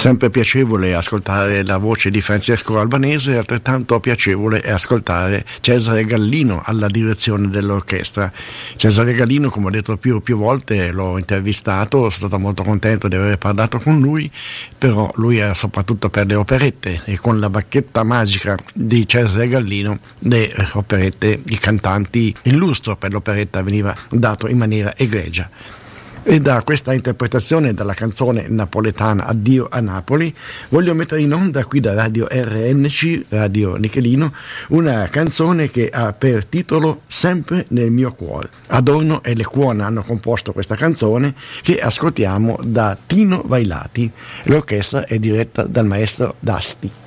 Sempre piacevole ascoltare la voce di Francesco Albanese, altrettanto piacevole è ascoltare Cesare Gallino alla direzione dell'orchestra. Cesare Gallino, come ho detto più volte, l'ho intervistato, sono stato molto contento di aver parlato con lui, però lui era soprattutto per le operette e con la bacchetta magica di Cesare Gallino le operette, i cantanti, il lustro per l'operetta veniva dato in maniera egregia. E da questa interpretazione della canzone napoletana Addio a Napoli voglio mettere in onda qui da Radio RNC, Radio Nichelino, una canzone che ha per titolo Sempre nel mio cuore. Adorno e Le Cuona hanno composto questa canzone che ascoltiamo da Tino Vailati. L'orchestra è diretta dal maestro D'Asti.